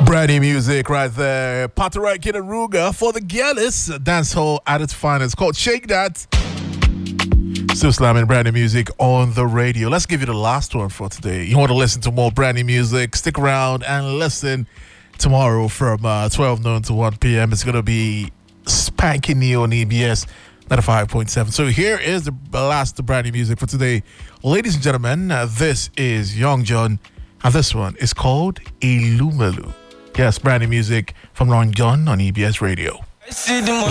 Brand new music right there. Patorai Kid and Ruga for the Gillis dance hall at its finest, called Shake That. Still slamming brand new music on the radio. Let's give you the last one for today. You want to listen to more brand new music? Stick around and listen tomorrow from 12 noon to 1 p.m. It's going to be spanking new on EBS 95.7. So here is the last brand new music for today. Ladies and gentlemen, this is Young John, and this one is called Ilumelu. Yes, brand new music from Young John on EBS Radio.